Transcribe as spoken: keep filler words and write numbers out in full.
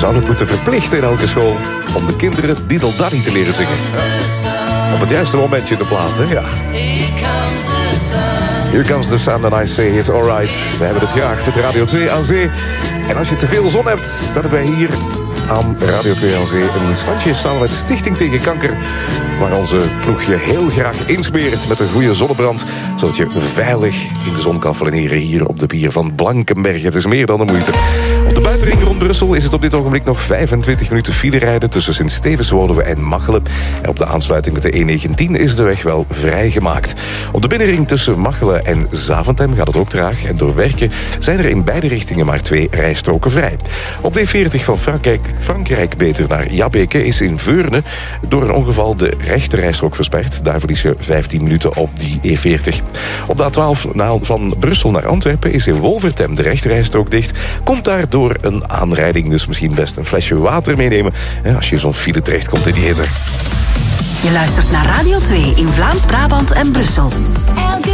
zouden het moeten verplichten in elke school om de kinderen Diddle-Daddy te leren zingen. Ja. Op het juiste momentje in de plaat, hè? Ja. Here comes the sun and I say it's alright. We hebben het graag met Radio twee aan zee. En als je te veel zon hebt, dan hebben wij hier aan Radio twee aan zee een standje samen met Stichting tegen Kanker, waar onze ploeg je heel graag insmeert met een goede zonnebrand, zodat je veilig in de zon kan flaneren hier op de pier van Blankenberge. Het is meer dan de moeite. Op de buitenring rond Brussel is het op dit ogenblik nog vijfentwintig minuten file rijden tussen Sint-Stevens-Woluwe en Machelen. En op de aansluiting met de E negentien is de weg wel vrijgemaakt. Op de binnenring tussen Machelen en Zaventem gaat het ook traag. En door werken zijn er in beide richtingen maar twee rijstroken vrij. Op de E veertig van Frankrijk, Frankrijk beter naar Jabbeke is in Veurne door een ongeval de rechte rijstrook versperd. Daar verlies je vijftien minuten op die E veertig. Op de A twaalf van Brussel naar Antwerpen is in Wolvertem de rechte rijstrook dicht. Komt daar door een aanrijding, dus misschien best een flesje water meenemen als je zo'n file terechtkomt in die hitte. Je luistert naar Radio twee in Vlaams-Brabant en Brussel.